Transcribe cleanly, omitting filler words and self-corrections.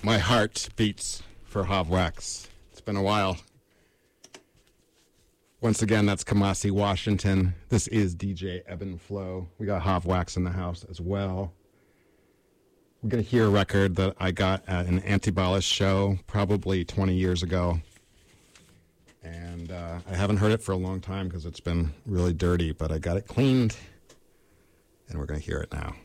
My heart beats for Hovwax. It's been a while. Once again, that's Kamasi, Washington. This is DJ Ebb and Flow. We got Hovwax in the house as well. We're going to hear a record that I got at an Antibalas show probably 20 years ago. And I haven't heard it for a long time because it's been really dirty, but I got it cleaned, and we're going to hear it now.